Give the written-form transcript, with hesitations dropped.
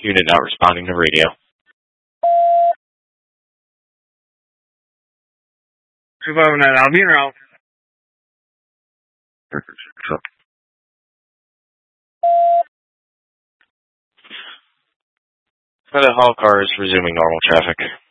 Unit not responding to radio. 259, I'll be in route. The Hall car is resuming normal traffic.